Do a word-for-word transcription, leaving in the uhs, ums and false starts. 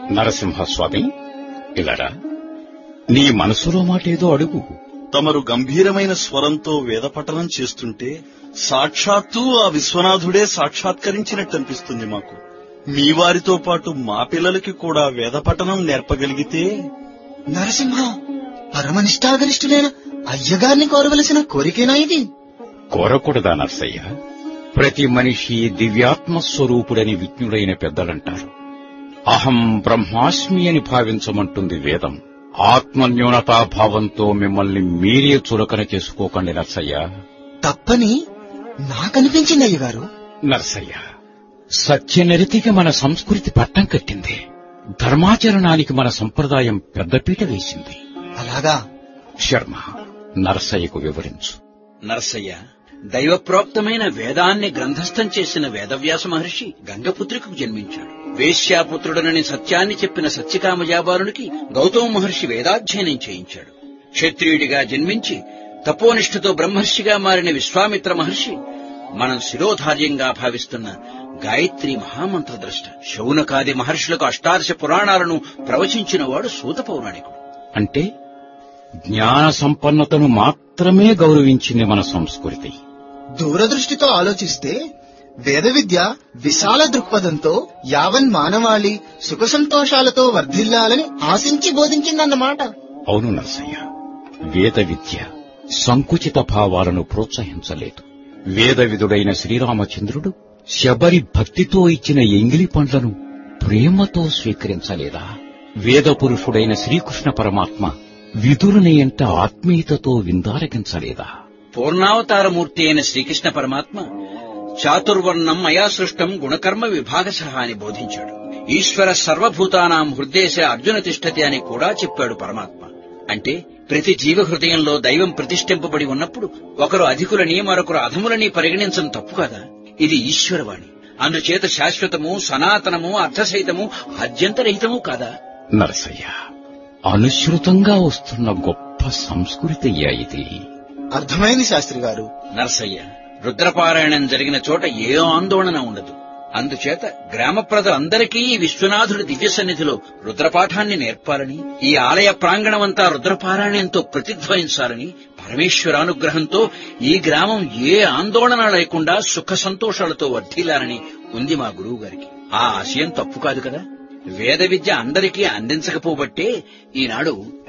నరసింహస్వామి, ఇలారా, నీ మనసులో మాటేదో అడుగు. తమరు గంభీరమైన స్వరంతో వేదపఠనం చేస్తుంటే సాక్షాత్తు ఆ విశ్వనాథుడే సాక్షాత్కరించినట్టు అనిపిస్తుంది మాకు. మీ వారితో పాటు మా పిల్లలకి కూడా వేదపఠనం నేర్పగలిగితే. నరసింహం, పరమనిష్టాగరిష్ఠులైన అయ్యగారిని కోరవలసిన కోరికేనా ఇది? కోరకూడదా నర్సయ్య? ప్రతి మనిషి దివ్యాత్మస్వరూపుడని విజ్ఞుడైన పెద్దలంటారు. అహం బ్రహ్మాస్మి అని భావించమంటుంది వేదం. ఆత్మన్యూనతాభావంతో మిమ్మల్ని మీరే చులకన చేసుకోకండి నర్సయ్య. తప్పని నాకనిపించింది అయ్యగారు. నర్సయ్య, సత్యనరితికి మన సంస్కృతి పట్టం కట్టింది. ధర్మాచరణానికి మన సంప్రదాయం పెద్దపీట వేసింది. అలాగా? శర్మ, నరసయ్యకు వివరించు. నరసయ్య, దైవప్రోక్తమైన వేదాన్ని గ్రంథస్థం చేసిన వేదవ్యాస మహర్షి గంగపుత్రికకు జన్మించాడు. వేశ్యాపుత్రుడనని సత్యాన్ని చెప్పిన సత్యకామజాబాలునికి గౌతమ మహర్షి వేదాధ్యయనం చేయించాడు. క్షత్రియుడిగా జన్మించి తపోనిష్ఠతో బ్రహ్మర్షిగా మారిన విశ్వామిత్ర మహర్షి మనం శిరోధార్యంగా భావిస్తున్న గాయత్రి మహామంత్రద్రష్ట. శౌనకాది మహర్షులకు అష్టాదశ పురాణాలను ప్రవచించినవాడు సూత పౌరాణికుడు. అంటే జ్ఞాన సంపన్నతను మాత్రమే గౌరవించింది మన సంస్కృతి. దూరదృష్టితో ఆలోచిస్తే వేద విద్య విశాల దృక్పథంతో యావన్ మానవాళి సుఖ సంతోషాలతో వర్ధిల్లాలని ఆశించి బోధించిందన్నమాట. అవును నరసయ్య, వేద విద్య సంకుచిత భావాలను ప్రోత్సహించలేదు. వేదవిదుడైన శ్రీరామచంద్రుడు శబరి భక్తితో ఇచ్చిన ఎంగిలి పండ్లను ప్రేమతో స్వీకరించలేదా? వేద పురుషుడైన శ్రీకృష్ణ పరమాత్మ విదురుని ఎంట ఆత్మీయతతో విందారగించలేదా? పూర్ణావతారమూర్తి అయిన శ్రీకృష్ణ పరమాత్మ చాతుర్వర్ణం మయా సృష్టం గుణకర్మ విభాగశః అని బోధించాడు. ఈశ్వర సర్వభూతానాం హృదేశ అర్జున తిష్టతి అని కూడా చెప్పాడు పరమాత్మ. అంటే ప్రతి జీవ హృదయంలో దైవం ప్రతిష్ఠింపబడి ఉన్నప్పుడు ఒకరు అధికులని మరొకరు అధములని పరిగణించడం తప్పు కదా. ఇది ఈశ్వరవాణి. అందుచేత శాశ్వతము, సనాతనము, అర్థసహితము, ఆద్యంతరహితము కాదా? నరసయ్య, అనుసృతంగా వస్తున్న గొప్ప సంస్కృతి ఇది. అర్థమైంది శాస్త్రి గారు. నరసయ్య, రుద్రపారాయణం జరిగిన చోట ఏ ఆందోళన ఉండదు. అందుచేత గ్రామ ప్రజలందరికీ ఈ విశ్వనాథుడి దివ్య సన్నిధిలో రుద్రపాఠాన్ని నేర్పాలని, ఈ ఆలయ ప్రాంగణమంతా రుద్రపారాయణంతో ప్రతిధ్వనించాలని, పరమేశ్వరానుగ్రహంతో ఈ గ్రామం ఏ ఆందోళన లేకుండా సుఖ సంతోషాలతో వర్ధిల్లాలని ఉంది మా గురువు గారికి. ఆ ఆశయం తప్పు కాదు కదా. వేద విద్య అందరికీ అందించకపోబట్టే ఈనాడు